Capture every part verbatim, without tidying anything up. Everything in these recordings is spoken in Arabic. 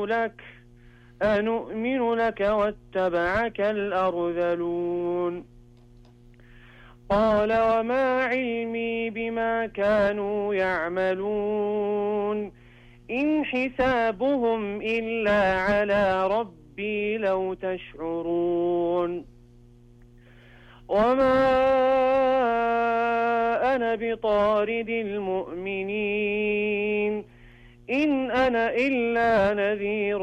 لك أنؤمن لك واتبعك الأرذلون قال وما علمي بما كانوا يعملون إن حسابهم إلا على ربي لو تشعرون وما أنا بطارد المؤمنين إن أنا إلا نذير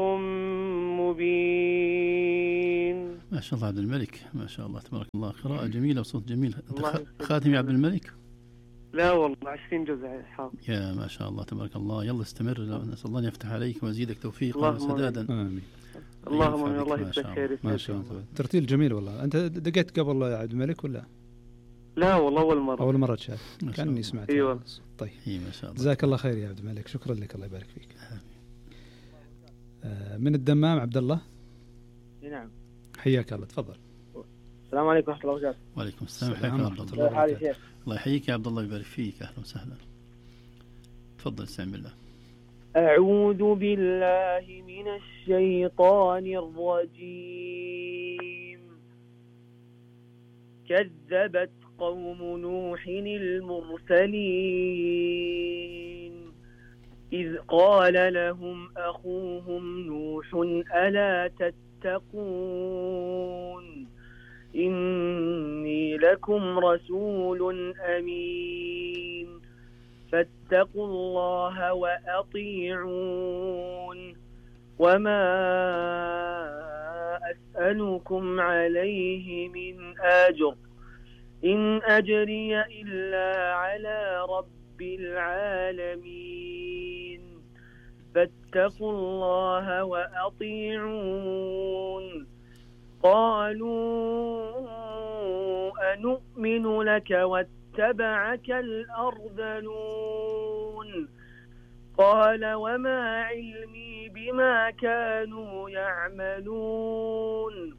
مبين. ما شاء الله عبد الملك، ما شاء الله تبارك الله، قراءة جميلة وصوت جميل. أنت خاتم يا عبد الملك؟ لا والله عشرين جزء حافظ. يا ما شاء الله تبارك الله. يلا استمر، نسأل الله أن يفتح عليك ويزيدك توفيقا وسدادا. آمين. اللهم آمين. الله يجزاك خير. ما شاء الله ترتيل جميل والله. أنت دقيت قبل يا عبد الملك ولا؟ لا والله أول مرة. أول مرة تشاهد. كأني سمعت. أيوة. طيب. إيه ما شاء الله. جزاك الله خير يا عبد الملك، شكرا لك، الله يبارك فيك. آه من الدمام عبد الله. نعم. حياك الله، تفضل. السلام عليكم ورحمة الله وبركاته. وعليكم السلام ورحمة الله وبركاته. الله يحييك يا عبد الله، يبارك فيك، أهلا وسهلا. تفضل استعن بالله. أعوذ بالله من الشيطان الرجيم. كذبت قوم نوح المرسلين إذ قال لهم أخوهم نوح ألا تتقون إني لكم رسول أمين فاتقوا الله وأطيعون وما أسألكم عليه من أجر إن أجري إلا على رب العالمين فاتقوا الله وأطيعون قالوا أنؤمن لك واتبعك الأرذلون قال وما علمي بما كانوا يعملون